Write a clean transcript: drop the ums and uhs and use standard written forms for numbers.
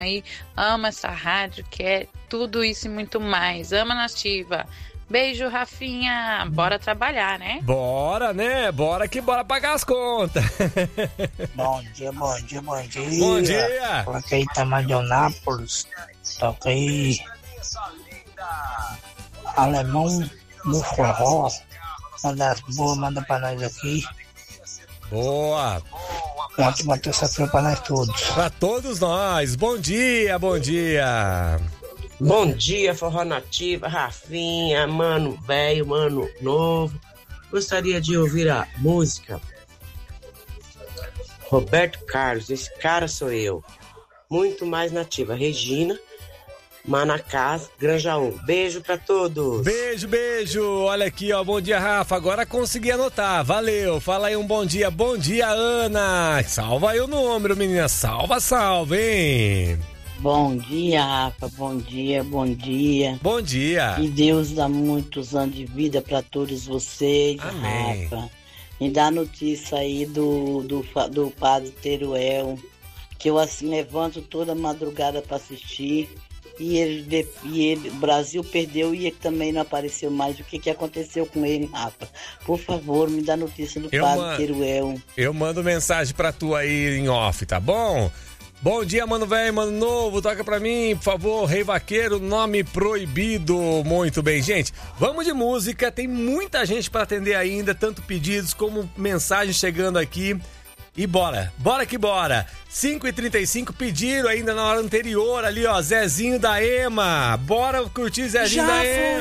aí ama essa rádio, que é tudo isso e muito mais. Ama Nativa. Beijo, Rafinha. Bora trabalhar, né? Bora, né? Bora que bora pagar as contas. Bom dia, bom dia, bom dia. Bom dia. Toca aí Tamadionápolis. Toca aí Alemão no Forró. Manda as boas, manda pra nós aqui. Boa. Uma ótima terça-feira pra nós todos. Pra todos nós. Bom dia, bom dia. Bom dia, Forró Nativa, Rafinha, mano velho, mano novo. Gostaria de ouvir a música Roberto Carlos, esse cara sou eu. Muito mais nativa. Regina, Manacás, Granjaú. Beijo pra todos. Beijo, beijo. Olha aqui, ó. Bom dia, Rafa. Agora consegui anotar. Valeu. Fala aí um bom dia. Bom dia, Ana. Salva aí o número, menina. Salva, hein? Bom dia, Rafa. Bom dia, bom dia. Bom dia. Que Deus dá muitos anos de vida para todos vocês, amém. Rafa. Me dá notícia aí do padre Teruel, que eu assim levanto toda madrugada para assistir. E ele, o Brasil perdeu e ele também não apareceu mais. O que aconteceu com ele, Rafa? Por favor, me dá notícia do padre Teruel. Eu mando mensagem pra tu aí em off, tá bom? Bom dia, mano velho, mano novo, toca pra mim, por favor, Rei Vaqueiro, nome proibido. Muito bem, gente, vamos de música, tem muita gente pra atender ainda, tanto pedidos como mensagens chegando aqui. E bora que bora. 5h35, pediram ainda na hora anterior ali, ó, Zezinho da Ema. Bora curtir Zezinho da Ema.